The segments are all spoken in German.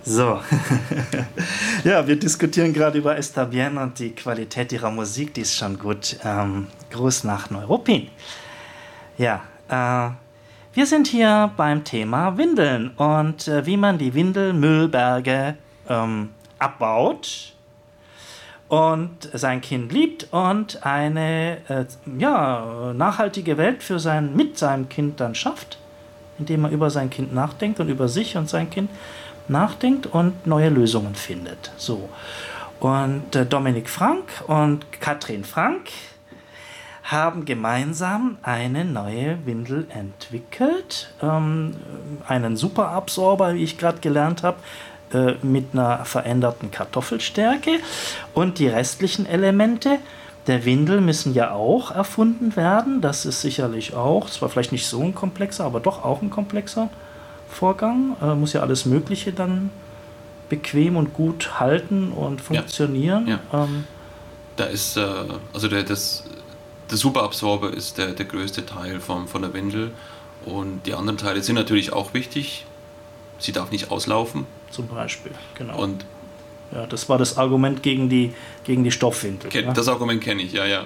So, ja, wir diskutieren gerade über Está Bien und die Qualität ihrer Musik, die ist schon gut. Gruß nach Neuruppin. Ja, wir sind hier beim Thema Windeln und wie man die Windelmüllberge abbaut und sein Kind liebt und eine nachhaltige Welt mit seinem Kind dann schafft, indem man über sein Kind nachdenkt und über sich und sein Kind nachdenkt und neue Lösungen findet. So. Und Dominik Frank und Katrin Frank haben gemeinsam eine neue Windel entwickelt. Einen Superabsorber, wie ich gerade gelernt habe, mit einer veränderten Kartoffelstärke. Und die restlichen Elemente der Windel müssen ja auch erfunden werden. Das ist sicherlich auch, zwar vielleicht nicht so ein komplexer, aber doch auch ein komplexer Vorgang. Muss ja alles Mögliche dann bequem und gut halten und funktionieren. Ja. Da ist, der Superabsorber ist der größte Teil von der Windel und die anderen Teile sind natürlich auch wichtig. Sie darf nicht auslaufen. Zum Beispiel, genau. Und ja, das war das Argument gegen die Stoffwindel. Das Argument kenne ich, ja.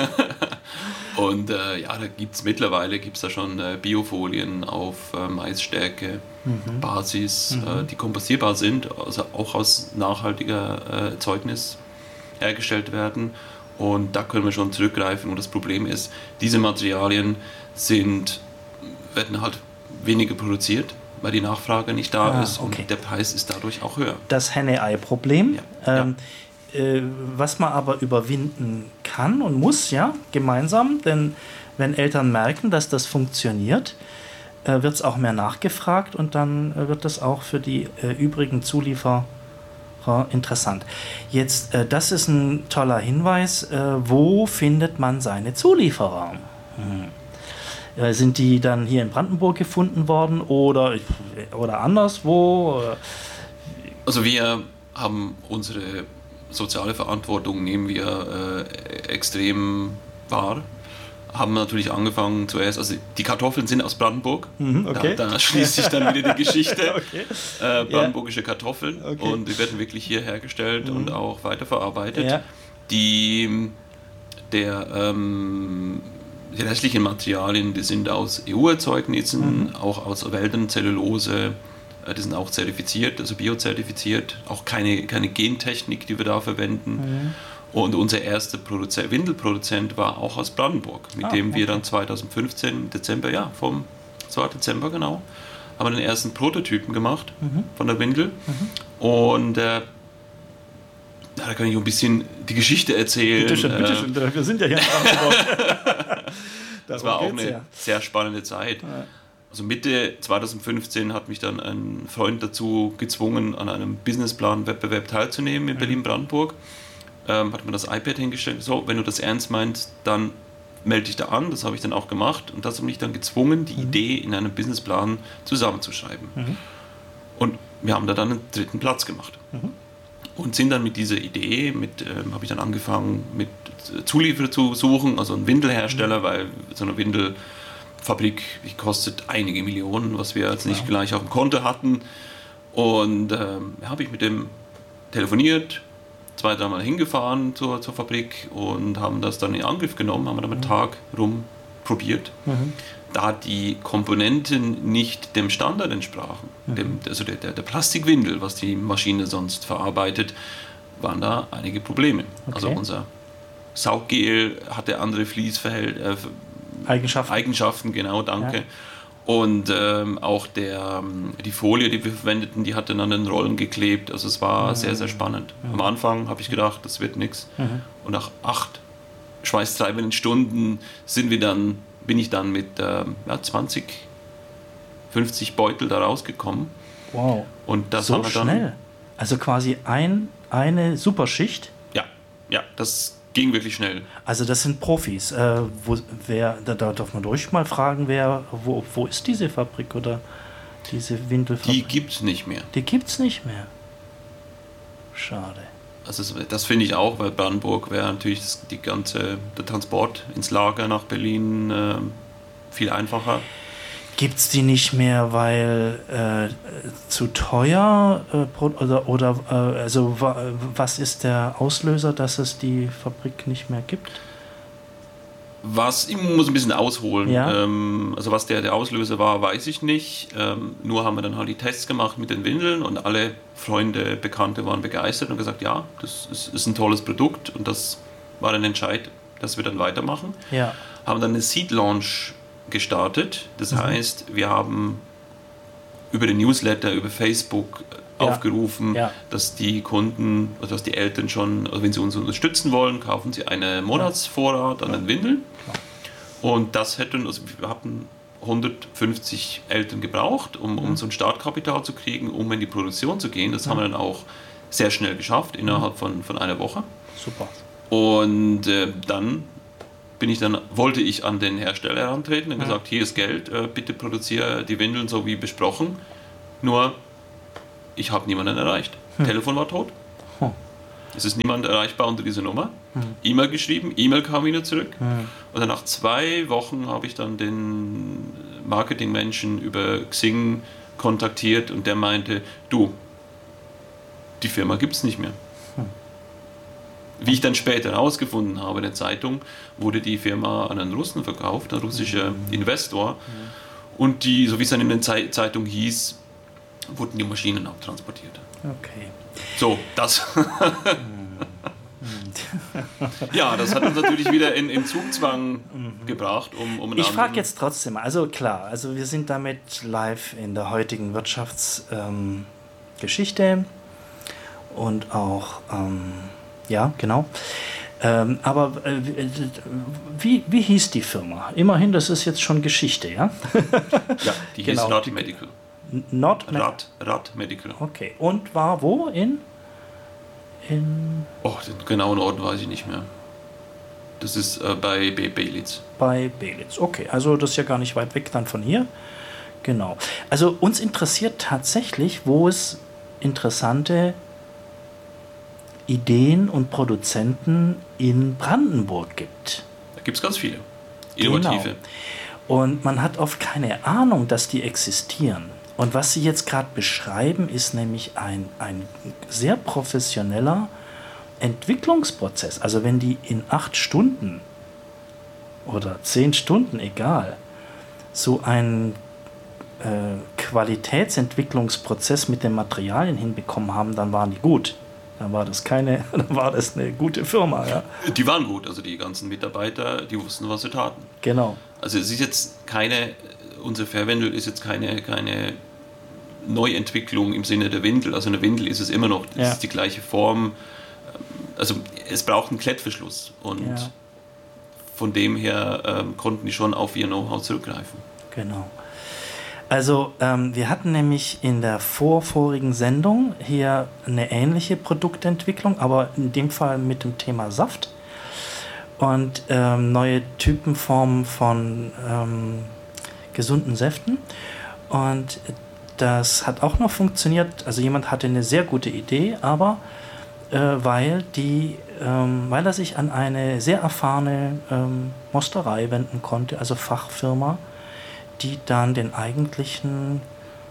Und da mittlerweile gibt es da schon Biofolien auf Maisstärke, Basis, die kompostierbar sind, also auch aus nachhaltiger Erzeugnis hergestellt werden. Und da können wir schon zurückgreifen. Und das Problem ist, diese Materialien werden halt weniger produziert, weil die Nachfrage nicht da ist und der Preis ist dadurch auch höher. Das Henne-Ei-Problem. Ja. Was man aber überwinden kann und muss, gemeinsam, denn wenn Eltern merken, dass das funktioniert, wird es auch mehr nachgefragt und dann wird das auch für die übrigen Zulieferer interessant. Jetzt, das ist ein toller Hinweis. Wo findet man seine Zulieferer? Sind die dann hier in Brandenburg gefunden worden oder anderswo? Also wir haben unsere soziale Verantwortung nehmen wir extrem wahr. Haben natürlich angefangen zuerst, also die Kartoffeln sind aus Brandenburg, da schließt sich dann wieder die Geschichte, brandenburgische Kartoffeln und die werden wirklich hier hergestellt und auch weiterverarbeitet. Ja. Die restlichen Materialien, die sind aus EU-Erzeugnissen, auch aus Wäldern-Zellulose, die sind auch zertifiziert, also biozertifiziert, auch keine Gentechnik, die wir da verwenden. Und unser erster Windelproduzent war auch aus Brandenburg, mit dem wir dann 2015 Dezember, das war Dezember genau, haben wir den ersten Prototypen gemacht von der Windel. Und da kann ich ein bisschen die Geschichte erzählen. Bitte schön, wir sind ja hier in Brandenburg. Das war auch eine sehr spannende Zeit. Ja. Also Mitte 2015 hat mich dann ein Freund dazu gezwungen, an einem Businessplan-Wettbewerb teilzunehmen in Berlin-Brandenburg. Hat mir das iPad hingestellt, so, wenn du das ernst meinst, dann melde dich da an. Das habe ich dann auch gemacht und das hat mich dann gezwungen, die Idee in einem Businessplan zusammenzuschreiben. Und wir haben da dann einen 3. Platz gemacht. Und sind dann mit dieser Idee, habe ich dann angefangen, mit Zulieferer zu suchen, also einen Windelhersteller, weil so eine Windelfabrik, die kostet einige Millionen, was wir jetzt nicht gleich auf dem Konto hatten. Und habe ich mit dem telefoniert, 2-3 Mal hingefahren zur Fabrik und haben das dann in Angriff genommen, haben dann einen Tag rum probiert. Da die Komponenten nicht dem Standard entsprachen, also der Plastikwindel, was die Maschine sonst verarbeitet, waren da einige Probleme. Also unser Sauggel hatte andere Eigenschaften, genau, danke. Ja. Und auch die Folie, die wir verwendeten, die hat dann an den Rollen geklebt. Also es war sehr, sehr spannend. Am Anfang habe ich gedacht, das wird nichts. Und nach 8 schweißtreibenden Stunden bin ich dann mit 20, 50 Beutel da rausgekommen. Wow. Und das so haben wir dann schnell? Also quasi eine Superschicht? Ja, das ging wirklich schnell. Also das sind Profis. Da darf man ruhig mal fragen, wo ist diese Fabrik oder diese Windelfabrik? Die gibt es nicht mehr. Die gibt es nicht mehr. Schade. Also das finde ich auch, weil Brandenburg wäre natürlich der Transport ins Lager nach Berlin viel einfacher. Gibt es die nicht mehr, weil zu teuer was ist der Auslöser, dass es die Fabrik nicht mehr gibt? Ich muss ein bisschen ausholen. Ja. Also was der Auslöser war, weiß ich nicht. Nur haben wir dann halt die Tests gemacht mit den Windeln und alle Freunde, Bekannte waren begeistert und gesagt, ja, das ist ein tolles Produkt und das war dann Entscheid, dass wir dann weitermachen. Ja. Haben dann eine Seed Launch gestartet. Das heißt, wir haben über den Newsletter, über Facebook aufgerufen, dass die Kunden, also dass die Eltern schon, also wenn sie uns unterstützen wollen, kaufen sie einen Monatsvorrat an den Windeln. Und das hätten, also wir hatten 150 Eltern gebraucht, um so ein Startkapital zu kriegen, um in die Produktion zu gehen. Das haben wir dann auch sehr schnell geschafft, innerhalb von einer Woche. Super. Und dann wollte ich an den Hersteller herantreten und gesagt, hier ist Geld, bitte produziere die Windeln so wie besprochen. Nur, ich habe niemanden erreicht. Telefon war tot. Es ist niemand erreichbar unter dieser Nummer. E-Mail geschrieben, E-Mail kam wieder zurück. Und dann nach 2 Wochen habe ich dann den Marketingmenschen über Xing kontaktiert und der meinte, du, die Firma gibt es nicht mehr. Wie ich dann später herausgefunden habe in der Zeitung, wurde die Firma an einen Russen verkauft, ein russischer Investor. Und die, so wie es dann in der Zeitung hieß, wurden die Maschinen abtransportiert. Okay. So, das. Ja, das hat uns natürlich wieder in Zugzwang gebracht, um Ich frage jetzt trotzdem, also klar, also wir sind damit live in der heutigen Wirtschaftsgeschichte und auch ja, genau. Aber wie hieß die Firma? Immerhin, das ist jetzt schon Geschichte, ja? Ja, die hieß Rad Medical. Rad Medical. Okay. Und war wo? In? Oh, den genauen Ort weiß ich nicht mehr. Das ist bei Belitz. Bei Belitz, okay. Also das ist ja gar nicht weit weg dann von hier. Genau. Also uns interessiert tatsächlich, wo es interessante Ideen und Produzenten in Brandenburg gibt. Da gibt es ganz viele. Innovative. Genau. Und man hat oft keine Ahnung, dass die existieren. Und was Sie jetzt gerade beschreiben, ist nämlich ein sehr professioneller Entwicklungsprozess. Also wenn die in 8 Stunden oder 10 Stunden, egal, so einen Qualitätsentwicklungsprozess mit den Materialien hinbekommen haben, dann waren die gut. Dann war das eine gute Firma. Ja. Die waren gut, also die ganzen Mitarbeiter, die wussten, was sie taten. Genau. Also es ist jetzt unser Fairwindel ist jetzt keine Neuentwicklung im Sinne der Windel. Also eine Windel ist es immer noch, das ist die gleiche Form. Also es braucht einen Klettverschluss und von dem her konnten die schon auf ihr Know-how zurückgreifen. Genau. Also wir hatten nämlich in der vorvorigen Sendung hier eine ähnliche Produktentwicklung, aber in dem Fall mit dem Thema Saft und neue Typenformen von gesunden Säften. Und das hat auch noch funktioniert. Also jemand hatte eine sehr gute Idee, aber weil er sich an eine sehr erfahrene Mosterei wenden konnte, also Fachfirma, die dann den eigentlichen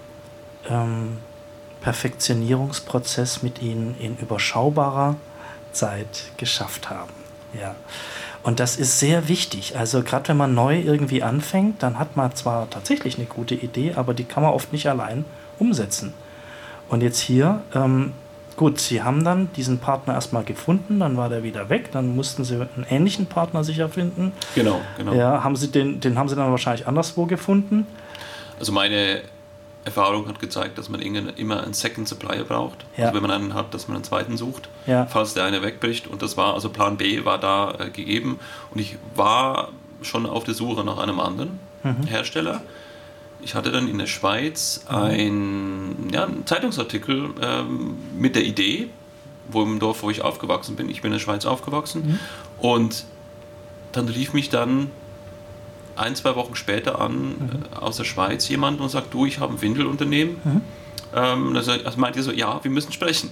Perfektionierungsprozess mit ihnen in überschaubarer Zeit geschafft haben. Ja. Und das ist sehr wichtig. Also gerade wenn man neu irgendwie anfängt, dann hat man zwar tatsächlich eine gute Idee, aber die kann man oft nicht allein umsetzen. Und jetzt hier, gut, sie haben dann diesen Partner erstmal gefunden, dann war der wieder weg, dann mussten sie einen ähnlichen Partner sich erfinden. Genau. Ja, den haben sie dann wahrscheinlich anderswo gefunden. Also meine Erfahrung hat gezeigt, dass man immer einen Second Supplier braucht. Ja. Also wenn man einen hat, dass man einen zweiten sucht, falls der eine wegbricht. Und das war, also Plan B war da gegeben. Und ich war schon auf der Suche nach einem anderen Hersteller. Ich hatte dann in der Schweiz einen Zeitungsartikel mit der Idee, im Dorf, wo ich aufgewachsen bin. Ich bin in der Schweiz aufgewachsen. Und dann rief mich dann 1-2 Wochen später an aus der Schweiz jemand und sagt, du, ich habe ein Windelunternehmen. Also meinte so, ja, wir müssen sprechen.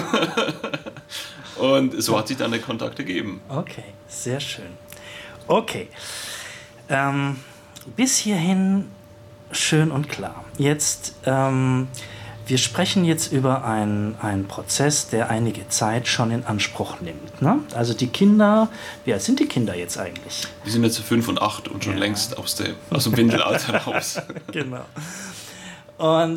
Und so hat sich dann der Kontakt ergeben. Okay, sehr schön. Okay. Bis hierhin schön und klar. Jetzt, wir sprechen jetzt über einen Prozess, der einige Zeit schon in Anspruch nimmt. Ne? Also die Kinder, wie alt sind die Kinder jetzt eigentlich? Die sind jetzt 5 und 8 und schon längst aus dem Windelalter raus. Genau. Und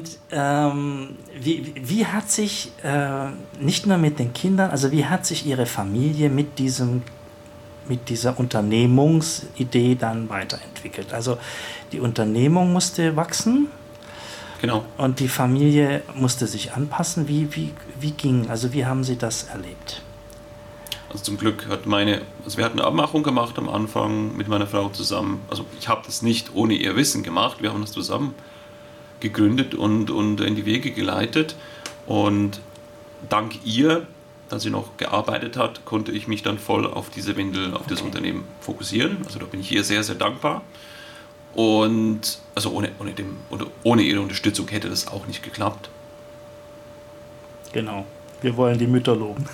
wie hat sich, nicht nur mit den Kindern, also wie hat sich Ihre Familie mit dieser Unternehmungsidee dann weiterentwickelt? Also die Unternehmung musste wachsen. Genau. Und die Familie musste sich anpassen. Wie haben Sie das erlebt? Also zum Glück wir hatten eine Abmachung gemacht am Anfang mit meiner Frau zusammen. Also ich habe das nicht ohne ihr Wissen gemacht. Wir haben das zusammen gegründet und in die Wege geleitet. Und dank ihr, dass sie noch gearbeitet hat, konnte ich mich dann voll auf diese Windel, auf das Unternehmen fokussieren. Also da bin ich ihr sehr, sehr dankbar. Und also ohne ihre Unterstützung hätte das auch nicht geklappt. Genau. Wir wollen die Mütter loben.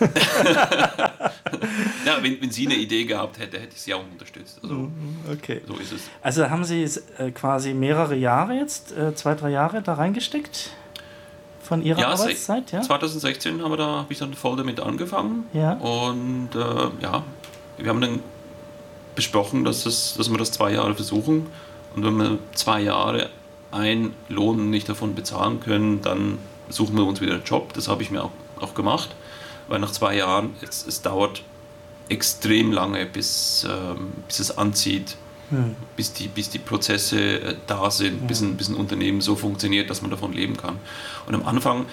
Ja, wenn sie eine Idee gehabt hätte, hätte ich sie auch unterstützt. Also, okay. So ist es. Also haben Sie quasi mehrere Jahre jetzt, 2-3 Jahre da reingesteckt von Ihrer Arbeitszeit? Ja, 2016 habe ich dann voll damit angefangen. Ja. Und wir haben dann besprochen, dass wir das 2 Jahre versuchen. Und wenn wir 2 Jahre einen Lohn nicht davon bezahlen können, dann suchen wir uns wieder einen Job. Das habe ich mir auch gemacht, weil nach 2 Jahren, es dauert extrem lange, bis es anzieht, bis die Prozesse da sind, bis ein Unternehmen so funktioniert, dass man davon leben kann. Und am Anfang,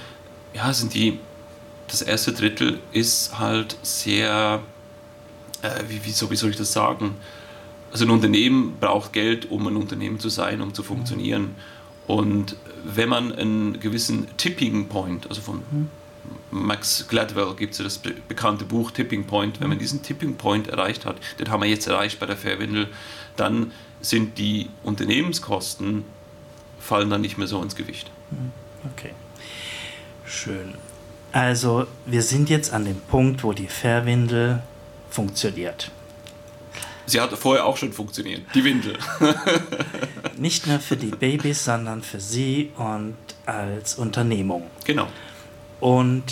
das erste Drittel ist halt sehr, wie soll ich das sagen? Also ein Unternehmen braucht Geld, um ein Unternehmen zu sein, um zu funktionieren. Und wenn man einen gewissen Tipping Point, also von Max Gladwell gibt es ja das bekannte Buch Tipping Point, wenn man diesen Tipping Point erreicht hat, den haben wir jetzt erreicht bei der Fairwindel, dann sind die Unternehmenskosten, fallen dann nicht mehr so ins Gewicht. Okay, schön. Also wir sind jetzt an dem Punkt, wo die Fairwindel funktioniert. Sie hat vorher auch schon funktioniert, die Windel. Nicht nur für die Babys, sondern für Sie und als Unternehmung. Genau. Und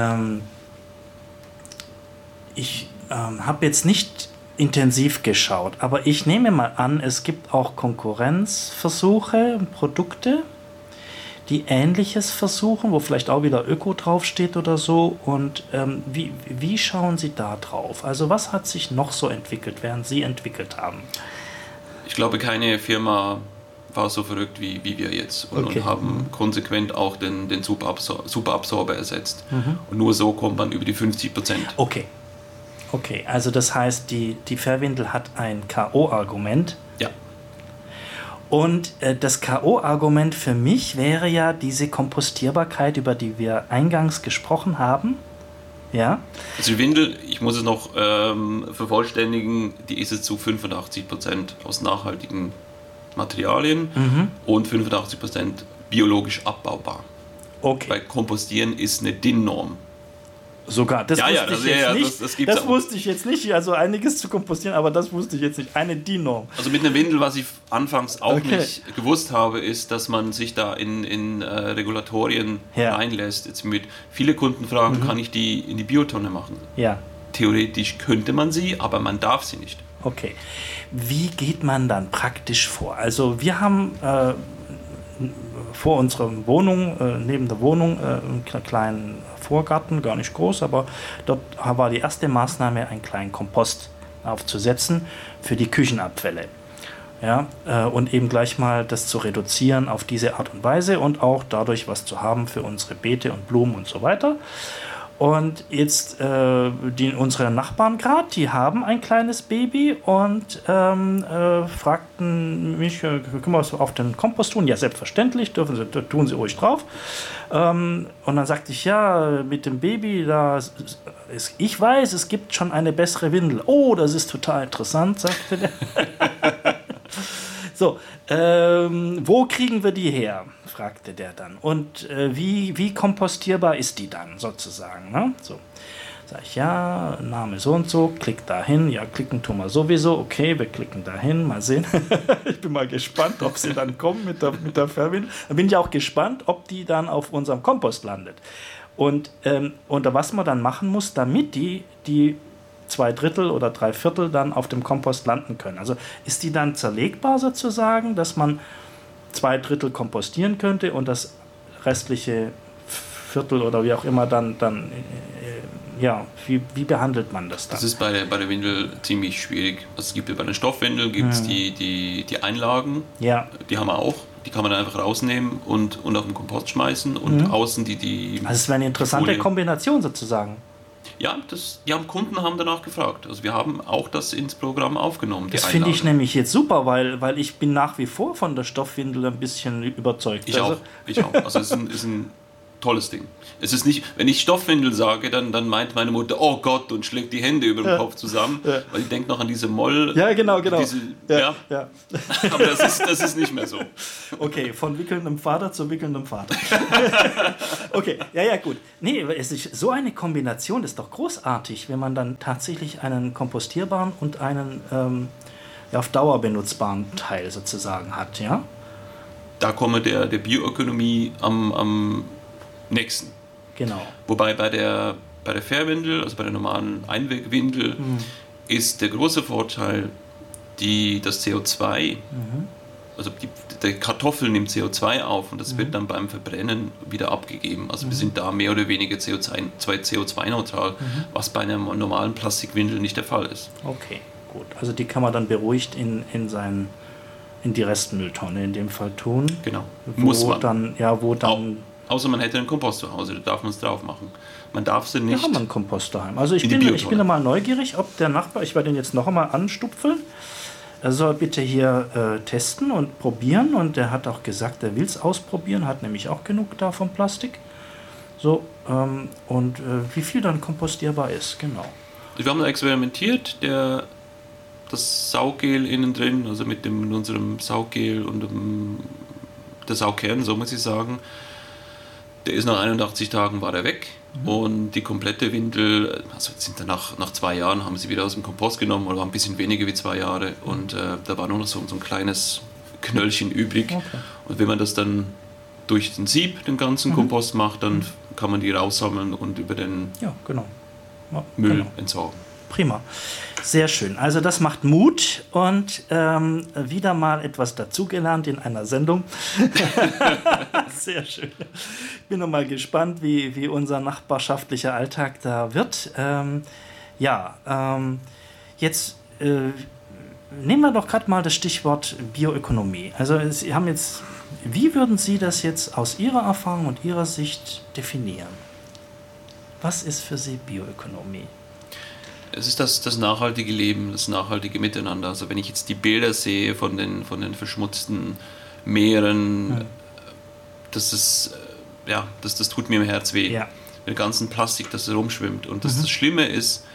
ich habe jetzt nicht intensiv geschaut, aber ich nehme mal an, es gibt auch Konkurrenzversuche, Produkte, die Ähnliches versuchen, wo vielleicht auch wieder Öko draufsteht oder so. Und wie schauen Sie da drauf? Also was hat sich noch so entwickelt, während Sie entwickelt haben? Ich glaube, keine Firma war so verrückt wie wir jetzt und haben konsequent auch den Superabsorber ersetzt. Und nur so kommt man über die 50%. Okay, also das heißt, die Fairwindel hat ein K.O.-Argument. Ja. Und das K.O.-Argument für mich wäre ja diese Kompostierbarkeit, über die wir eingangs gesprochen haben. Ja. Also die Windel, ich muss es noch vervollständigen, die ist jetzt zu 85% aus nachhaltigen Materialien und 85% biologisch abbaubar. Okay. Weil Kompostieren ist eine DIN-Norm. Sogar, das wusste ich jetzt nicht. Also einiges zu kompostieren, aber das wusste ich jetzt nicht. Eine DIN-Norm. Also mit einer Windel, was ich anfangs auch nicht gewusst habe, ist, dass man sich da in Regulatorien reinlässt. Jetzt viele Kunden fragen, kann ich die in die Biotonne machen? Ja. Theoretisch könnte man sie, aber man darf sie nicht. Okay. Wie geht man dann praktisch vor? Also wir haben vor unserer Wohnung, neben der Wohnung, einen kleinen Vorgarten, gar nicht groß, aber dort war die erste Maßnahme, einen kleinen Kompost aufzusetzen für die Küchenabfälle. Ja, und eben gleich mal das zu reduzieren auf diese Art und Weise und auch dadurch was zu haben für unsere Beete und Blumen und so weiter. Und jetzt unsere Nachbarn gerade, die haben ein kleines Baby und fragten mich, können wir was auf den Kompost tun? Ja, selbstverständlich, tun sie ruhig drauf. Und dann sagte ich, ja, mit dem Baby, ich weiß, es gibt schon eine bessere Windel. Oh, das ist total interessant, sagte der. So, wo kriegen wir die her? Fragte der dann. Und wie kompostierbar ist die dann sozusagen? Ne? So. Sag ich, ja, Name so und so, klick da hin. Ja, klicken tun wir sowieso. Okay, wir klicken da hin, mal sehen. Ich bin mal gespannt, ob sie dann kommen mit der Fernwindel. Da bin ich auch gespannt, ob die dann auf unserem Kompost landet. Und was man dann machen muss, damit die 2/3 oder 3/4 dann auf dem Kompost landen können. Also ist die dann zerlegbar sozusagen, dass man 2/3 kompostieren könnte und das restliche Viertel oder wie auch immer dann wie behandelt man das dann? Das ist bei der Windel ziemlich schwierig. Also es gibt ja bei den Stoffwindeln gibt's die Einlagen, die haben wir auch. Die kann man dann einfach rausnehmen und auf den Kompost schmeißen und außen die also es wäre eine interessante Folie. Kombination sozusagen. Ja, Kunden haben danach gefragt. Also wir haben auch das ins Programm aufgenommen. Das finde ich nämlich jetzt super, weil ich bin nach wie vor von der Stoffwindel ein bisschen überzeugt. Ich auch. Also es ist ein tolles Ding. Es ist nicht, wenn ich Stoffwindel sage, dann meint meine Mutter, oh Gott, und schlägt die Hände über den Kopf zusammen, weil die denkt noch an diese Moll. Ja, genau. Aber das ist nicht mehr so. Okay, von wickelndem Vater zu wickelndem Vater. Okay, ja, gut. Nee, es ist so eine Kombination ist doch großartig, wenn man dann tatsächlich einen kompostierbaren und einen auf Dauer benutzbaren Teil sozusagen hat, ja? Da kommen der Bioökonomie am nächsten. Genau. Wobei bei der Fairwindel, also bei der normalen Einwegwindel, ist der große Vorteil, das CO2, also die Kartoffel nimmt CO2 auf und das wird dann beim Verbrennen wieder abgegeben. Also wir sind da mehr oder weniger CO2-neutral, was bei einer normalen Plastikwindel nicht der Fall ist. Okay, gut. Also die kann man dann beruhigt in die Restmülltonne in dem Fall tun. Genau. Muss man. Außer man hätte einen Kompost zu Hause, da darf man es drauf machen. Man darf sie nicht. Wir haben einen Kompost daheim. Also ich bin da mal neugierig, ob der Nachbar, ich werde ihn jetzt noch einmal anstupfeln, er soll bitte hier testen und probieren. Und er hat auch gesagt, er will es ausprobieren, hat nämlich auch genug da vom Plastik. So, und wie viel dann kompostierbar ist, genau. Wir haben da experimentiert, das Saugel innen drin, also mit unserem Saugel und der Saugkern, so muss ich sagen, der ist nach 81 Tagen war der weg und die komplette Windel, also sind dann nach 2 Jahren, haben sie wieder aus dem Kompost genommen, oder war ein bisschen weniger wie 2 Jahre und da war nur noch so ein kleines Knöllchen übrig. Okay. Und wenn man das dann durch den Sieb, den ganzen Kompost macht, dann kann man die raussammeln und über den Müll entsorgen. Prima. Sehr schön. Also das macht Mut und wieder mal etwas dazugelernt in einer Sendung. Sehr schön. Ich bin noch mal gespannt, wie unser nachbarschaftlicher Alltag da wird. Jetzt nehmen wir doch gerade mal das Stichwort Bioökonomie. Also Sie haben jetzt, wie würden Sie das jetzt aus Ihrer Erfahrung und Ihrer Sicht definieren? Was ist für Sie Bioökonomie? Es ist das nachhaltige Leben, das nachhaltige Miteinander. Also wenn ich jetzt die Bilder sehe von den verschmutzten Meeren, das tut mir im Herz weh. Ja. Mit dem ganzen Plastik, das rumschwimmt. Und das Schlimme ist,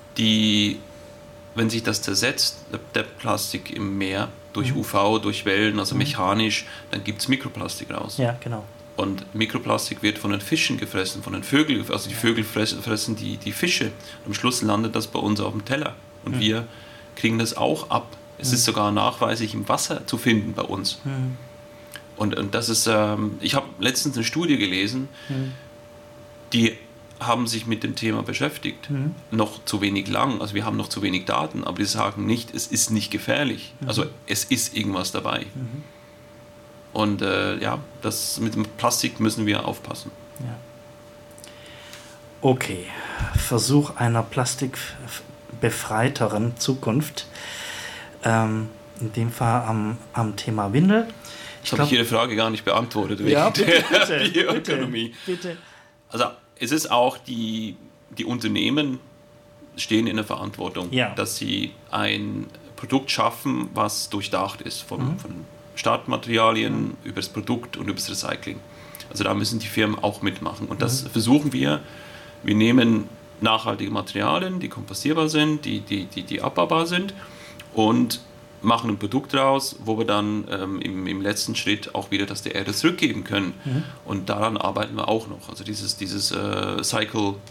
wenn sich das zersetzt, der Plastik im Meer, durch UV, durch Wellen, also mechanisch, dann gibt es Mikroplastik raus. Ja, genau. Und Mikroplastik wird von den Fischen gefressen, von den Vögeln, also die Vögel fressen die Fische. Und am Schluss landet das bei uns auf dem Teller. Und wir kriegen das auch ab. Es ist sogar nachweislich im Wasser zu finden bei uns. Und das ist, ich habe letztens eine Studie gelesen, die haben sich mit dem Thema beschäftigt. Noch zu wenig lang, also wir haben noch zu wenig Daten, aber die sagen nicht, es ist nicht gefährlich. Also es ist irgendwas dabei. Und das mit dem Plastik müssen wir aufpassen. Ja. Okay, Versuch einer plastikbefreiteren Zukunft. In dem Fall am Thema Windel. Ich habe Ihre Frage gar nicht beantwortet. Ja, bitte, Bioökonomie. Bitte. Also es ist auch, die Unternehmen stehen in der Verantwortung, dass sie ein Produkt schaffen, was durchdacht ist von Startmaterialien über das Produkt und über das Recycling. Also da müssen die Firmen auch mitmachen. Und das versuchen wir. Wir nehmen nachhaltige Materialien, die kompostierbar sind, die abbaubar sind und machen ein Produkt raus, wo wir dann im letzten Schritt auch wieder das der Erde zurückgeben können. Und daran arbeiten wir auch noch. Also dieses Cycle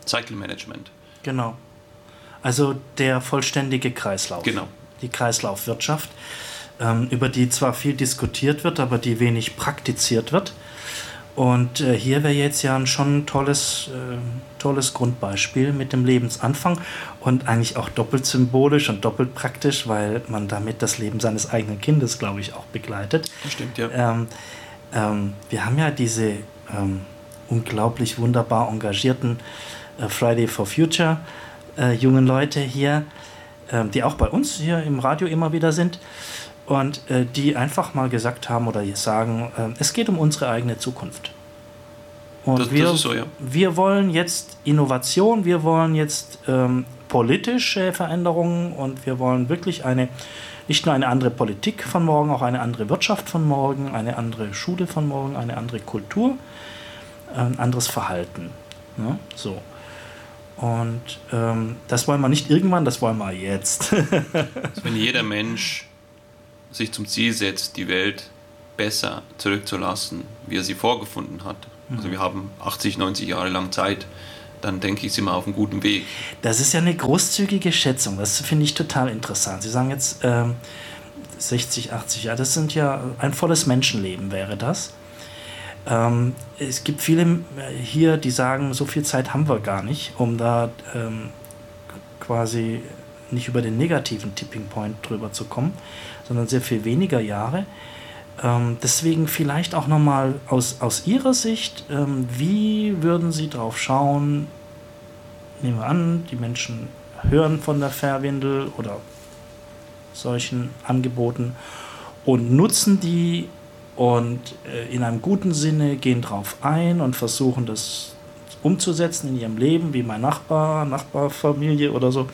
Cycle Management. Genau. Also der vollständige Kreislauf. Genau. Die Kreislaufwirtschaft, über die zwar viel diskutiert wird, aber die wenig praktiziert wird. Und hier wäre jetzt ja schon ein tolles Grundbeispiel mit dem Lebensanfang und eigentlich auch doppelt symbolisch und doppelt praktisch, weil man damit das Leben seines eigenen Kindes, glaube ich, auch begleitet. Das stimmt, ja. Wir haben ja diese unglaublich wunderbar engagierten Friday for Future jungen Leute hier, die auch bei uns hier im Radio immer wieder sind und die einfach mal gesagt haben oder sagen, es geht um unsere eigene Zukunft. Und das ist so, ja. Wir wollen jetzt Innovation, wir wollen jetzt politische Veränderungen und wir wollen wirklich nicht nur eine andere Politik von morgen, auch eine andere Wirtschaft von morgen, eine andere Schule von morgen, eine andere Kultur, ein anderes Verhalten. Ja, so. Und das wollen wir nicht irgendwann, das wollen wir jetzt. Also wenn jeder Mensch sich zum Ziel setzt, die Welt besser zurückzulassen, wie er sie vorgefunden hat, also wir haben 80, 90 Jahre lang Zeit, dann denke ich, sind wir auf einem guten Weg. Das ist ja eine großzügige Schätzung, das finde ich total interessant. Sie sagen jetzt 60, 80 Jahre, das sind ja ein volles Menschenleben wäre das. Es gibt viele hier, die sagen, so viel Zeit haben wir gar nicht, um da quasi nicht über den negativen Tipping Point drüber zu kommen, sondern sehr viel weniger Jahre. Deswegen vielleicht auch nochmal aus Ihrer Sicht, wie würden Sie drauf schauen? Nehmen wir an, die Menschen hören von der Fährwindel oder solchen Angeboten und nutzen die und in einem guten Sinne gehen drauf ein und versuchen das umzusetzen in ihrem Leben, wie mein Nachbarfamilie oder so.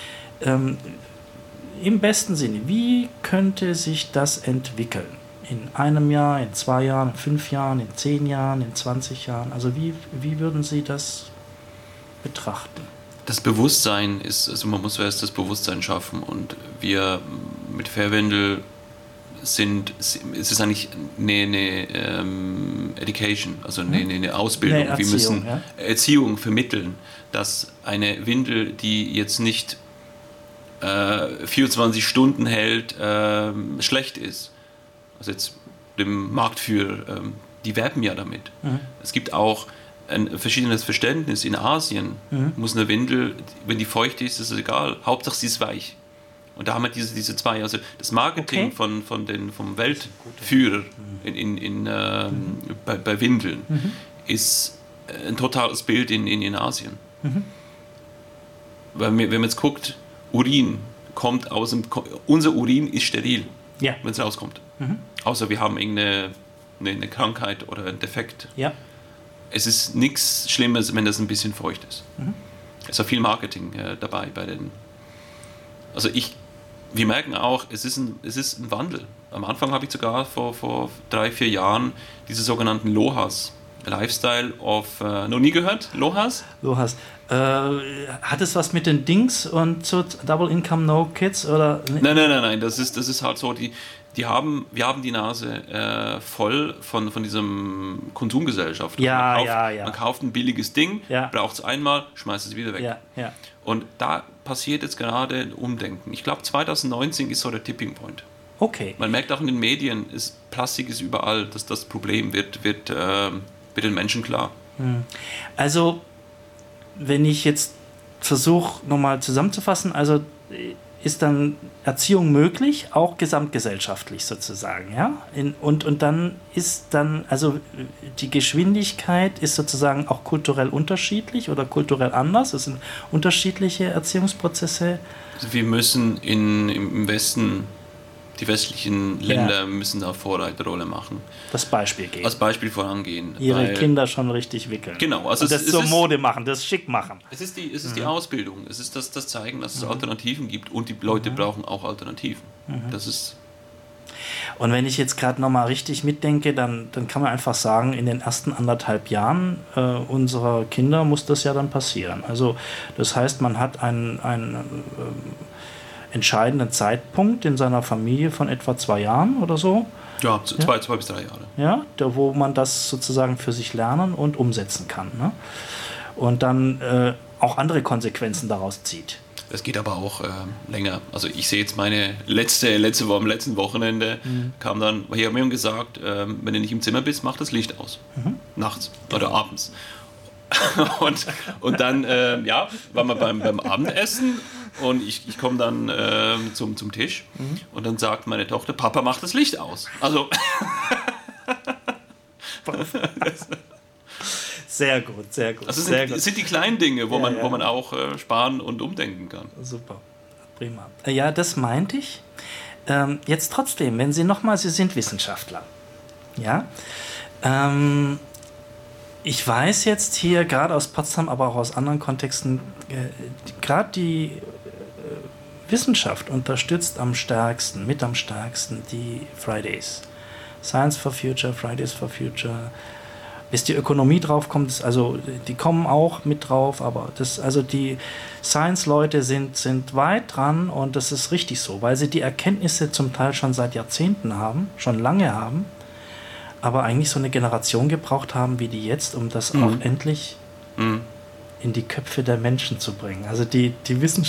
Im besten Sinne, wie könnte sich das entwickeln? In einem Jahr, in 2 Jahren, in 5 Jahren, in 10 Jahren, in 20 Jahren? Also wie würden Sie das betrachten? Das Bewusstsein ist, also man muss erst das Bewusstsein schaffen und wir mit Fährwindel es ist eigentlich eine Education, also eine Ausbildung. Erziehung, wir müssen ja? Erziehung vermitteln, dass eine Windel, die jetzt nicht 24 Stunden hält, schlecht ist. Also jetzt dem Marktführer, die werben ja damit. Es gibt auch ein verschiedenes Verständnis. In Asien muss eine Windel, wenn die feucht ist, ist es egal. Hauptsache sie ist weich. Und da haben wir diese zwei, also das Marketing vom Weltführer bei Windeln ist ein totales Bild in Asien. Weil wenn man jetzt guckt, Urin kommt unser Urin ist steril, wenn es rauskommt. Außer wir haben irgendeine Krankheit oder einen Defekt. Ja. Es ist nichts Schlimmes, wenn das ein bisschen feucht ist. Es ist auch viel Marketing dabei bei den. Also wir merken auch, es ist ein Wandel. Am Anfang habe ich sogar vor 3-4 Jahren diese sogenannten LOHAS, Lifestyle of, noch nie gehört? LOHAS? LOHAS. Hat es was mit den Dings und so Double Income No Kids? Oder? Nein. Das ist halt so, wir haben die Nase voll von diesem Konsumgesellschaft. Man kauft ein billiges Ding, braucht es einmal, schmeißt es wieder weg. Ja. Und da passiert jetzt gerade ein Umdenken. Ich glaube, 2019 ist so der Tipping Point. Okay. Man merkt auch in den Medien, Plastik ist überall, dass das Problem wird den Menschen klar. Also, wenn ich jetzt versuche, nochmal zusammenzufassen, also ist dann Erziehung möglich, auch gesamtgesellschaftlich sozusagen, ja? Und dann also die Geschwindigkeit ist sozusagen auch kulturell unterschiedlich oder kulturell anders. Es sind unterschiedliche Erziehungsprozesse. Also wir müssen im Westen, die westlichen Länder müssen da Vorreiterrolle machen. Das Beispiel geben. Als Beispiel vorangehen. Ihre Kinder schon richtig wickeln. Genau. Also und das zur Mode machen, das schick machen. Es ist die Ausbildung. Es ist das Zeigen, dass es Alternativen gibt und die Leute brauchen auch Alternativen. Das ist. Und wenn ich jetzt gerade nochmal richtig mitdenke, dann kann man einfach sagen, in den ersten 1,5 Jahren unserer Kinder muss das ja dann passieren. Also das heißt, man hat einen entscheidenden Zeitpunkt in seiner Familie von etwa 2 Jahren oder so. Ja, 2 bis 3 Jahre. Ja, wo man das sozusagen für sich lernen und umsetzen kann. Ne? und dann auch andere Konsequenzen daraus zieht. Das geht aber auch länger. Also ich sehe jetzt meine letzte Woche, am letzten Wochenende kam dann, hier haben wir ihm gesagt, wenn du nicht im Zimmer bist, mach das Licht aus. Nachts oder abends. und dann waren wir beim Abendessen und ich komme dann zum Tisch und dann sagt meine Tochter, Papa, mach das Licht aus. Also sehr gut, sehr gut. Also es sind die kleinen Dinge, wo man auch sparen und umdenken kann. Super, prima. Ja, das meinte ich. Jetzt trotzdem, wenn Sie sind Wissenschaftler. Ja. Ich weiß jetzt hier, gerade aus Potsdam, aber auch aus anderen Kontexten, gerade die Wissenschaft unterstützt am stärksten die Fridays. Science for Future, Fridays for Future. Bis die Ökonomie draufkommt, also die kommen auch mit drauf, aber die Science-Leute sind weit dran und das ist richtig so, weil sie die Erkenntnisse zum Teil schon seit Jahrzehnten haben, schon lange haben, aber eigentlich so eine Generation gebraucht haben wie die jetzt, um das auch endlich in die Köpfe der Menschen zu bringen. Also die Wissenschaft